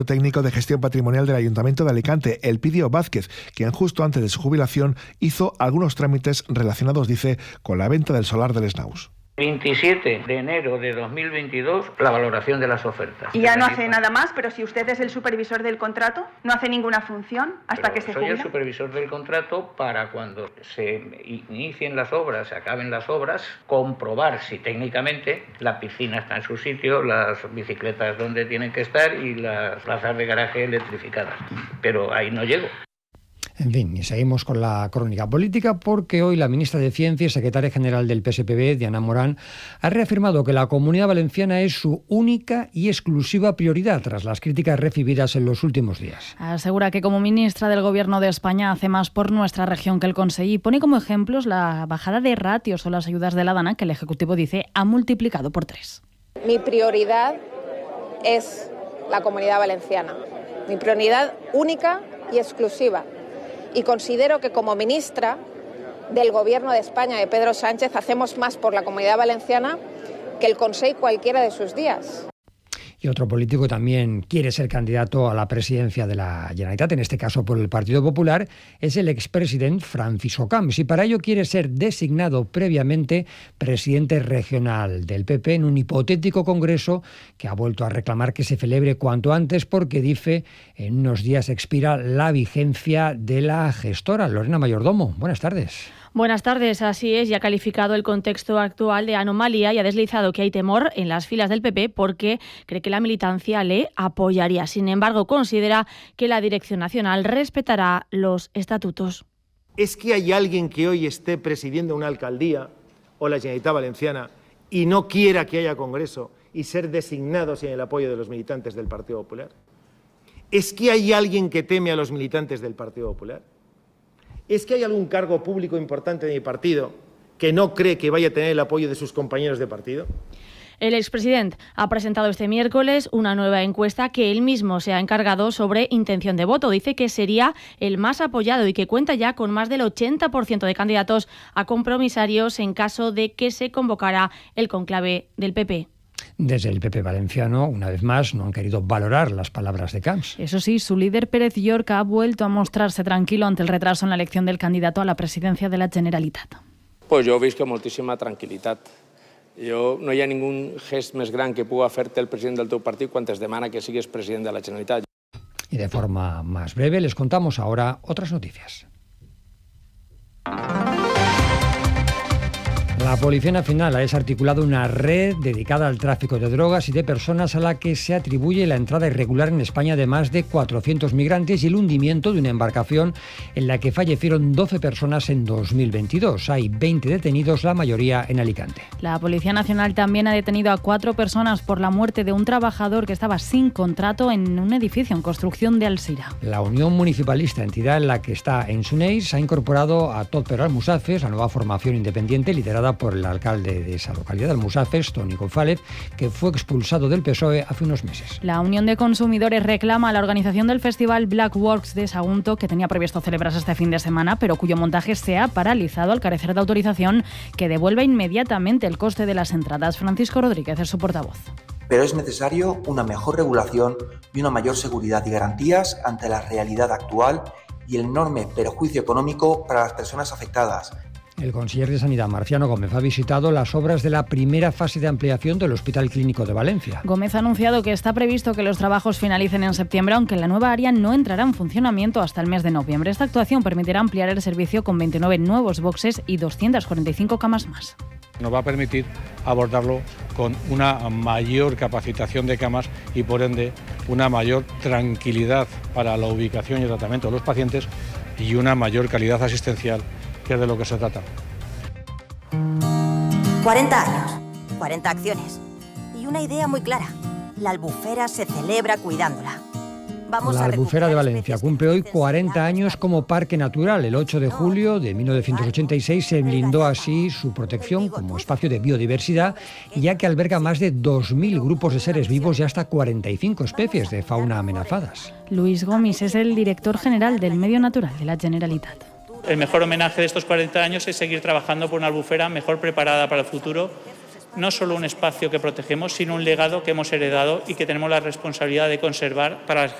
técnico de gestión patrimonial del Ayuntamiento de Alicante, Elpidio Vázquez, quien justo antes de su jubilación hizo algunos trámites relacionados, dice, con la venta del solar del Snaus. 27 de enero de 2022, la valoración de las ofertas. Y ya no hace nada más, pero si usted es el supervisor del contrato, no hace ninguna función hasta que se jubila. Soy el supervisor del contrato para cuando se inicien las obras, se acaben las obras, comprobar si técnicamente la piscina está en su sitio, las bicicletas donde tienen que estar y las plazas de garaje electrificadas. Pero ahí no llego. En fin, y seguimos con la crónica política porque hoy la ministra de Ciencia y secretaria general del PSPB, Diana Morán, ha reafirmado que la Comunidad Valenciana es su única y exclusiva prioridad tras las críticas recibidas en los últimos días. Asegura que como ministra del Gobierno de España hace más por nuestra región que el Consejo y pone como ejemplos la bajada de ratios o las ayudas de la DANA que el Ejecutivo dice ha multiplicado por 3. Mi prioridad es la Comunidad Valenciana, mi prioridad única y exclusiva. Y considero que como ministra del Gobierno de España de Pedro Sánchez hacemos más por la Comunidad Valenciana que el Consejo cualquiera de sus días. Y otro político también quiere ser candidato a la presidencia de la Generalitat, en este caso por el Partido Popular, es el expresidente Francisco Camps. Y para ello quiere ser designado previamente presidente regional del PP en un hipotético congreso que ha vuelto a reclamar que se celebre cuanto antes porque, dice, en unos días expira la vigencia de la gestora. Lorena Mayordomo, buenas tardes. Buenas tardes, así es, y ha calificado el contexto actual de anomalía y ha deslizado que hay temor en las filas del PP porque cree que la militancia le apoyaría. Sin embargo, considera que la Dirección Nacional respetará los estatutos. ¿Es que hay alguien que hoy esté presidiendo una alcaldía o la Generalitat Valenciana y no quiera que haya congreso y ser designado sin el apoyo de los militantes del Partido Popular? ¿Es que hay alguien que teme a los militantes del Partido Popular? ¿Es que hay algún cargo público importante de mi partido que no cree que vaya a tener el apoyo de sus compañeros de partido? El expresidente ha presentado este miércoles una nueva encuesta que él mismo se ha encargado sobre intención de voto. Dice que sería el más apoyado y que cuenta ya con más del 80% de candidatos a compromisarios en caso de que se convocara el conclave del PP. Desde el PP valenciano, una vez más, no han querido valorar las palabras de Camps. Eso sí, su líder Pérez Llorca ha vuelto a mostrarse tranquilo ante el retraso en la elección del candidato a la presidencia de la Generalitat. Pues jo visc amb moltíssima tranquil·litat. No hi ha ningú gest més gran que pugui fer-te el president del teu partit quan es demana que sigues president de la Generalitat. Y de forma más breve les contamos ahora otras noticias. La Policía Nacional ha desarticulado una red dedicada al tráfico de drogas y de personas a la que se atribuye la entrada irregular en España de más de 400 migrantes y el hundimiento de una embarcación en la que fallecieron 12 personas en 2022. Hay 20 detenidos, la mayoría en Alicante. La Policía Nacional también ha detenido a 4 personas por la muerte de un trabajador que estaba sin contrato en un edificio en construcción de Alzira. La Unión Municipalista, entidad en la que está Ensuneix, ha incorporado a Tot per Almussafes, la nueva formación independiente liderada por el alcalde de esa localidad, Almussafes, Toni González, que fue expulsado del PSOE hace unos meses. La Unión de Consumidores reclama a la organización del festival Black Works de Sagunto, que tenía previsto celebrarse este fin de semana, pero cuyo montaje se ha paralizado al carecer de autorización, que devuelva inmediatamente el coste de las entradas. Francisco Rodríguez es su portavoz. Pero es necesario una mejor regulación y una mayor seguridad y garantías ante la realidad actual y el enorme perjuicio económico para las personas afectadas. El conseller de Sanidad, Marciano Gómez, ha visitado las obras de la primera fase de ampliación del Hospital Clínico de Valencia. Gómez ha anunciado que está previsto que los trabajos finalicen en septiembre, aunque la nueva área no entrará en funcionamiento hasta el mes de noviembre. Esta actuación permitirá ampliar el servicio con 29 nuevos boxes y 245 camas más. Nos va a permitir abordarlo con una mayor capacitación de camas y, por ende, una mayor tranquilidad para la ubicación y el tratamiento de los pacientes y una mayor calidad asistencial, que es de lo que se trata. 40 años, 40 acciones y una idea muy clara. La Albufera se celebra cuidándola. La Albufera de Valencia cumple hoy 40 años como parque natural. El 8 de julio de 1986 se blindó así su protección como espacio de biodiversidad, ya que alberga más de 2.000 grupos de seres vivos y hasta 45 especies de fauna amenazadas. Luis Gomis es el director general del Medio Natural de la Generalitat. El mejor homenaje de estos 40 años es seguir trabajando por una albufera mejor preparada para el futuro no solo un espacio que protegemos, sino un legado que hemos heredado y que tenemos la responsabilidad de conservar para las